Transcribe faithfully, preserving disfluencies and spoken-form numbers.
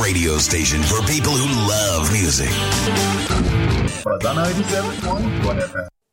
radio station for people who love music. But ninety-seven point one F M.